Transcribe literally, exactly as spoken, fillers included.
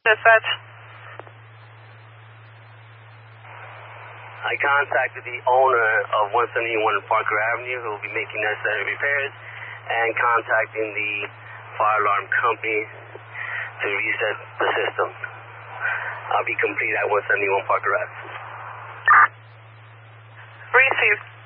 Dispatch. I contacted the owner of one seventy-one Parker Avenue, who will be making necessary repairs, and contacting the fire alarm company to reset the system. I'll be complete at one seventy-one Parker Avenue. Received.